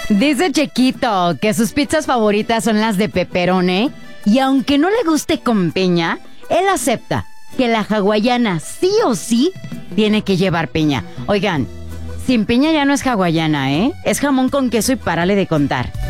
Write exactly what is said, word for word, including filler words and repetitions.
Dice Chiquito que sus pizzas favoritas son las de pepperoni y aunque no le guste con piña, él acepta que la hawaiana sí o sí tiene que llevar piña. Oigan, sin piña ya no es hawaiana, ¿eh? Es jamón con queso y párale de contar.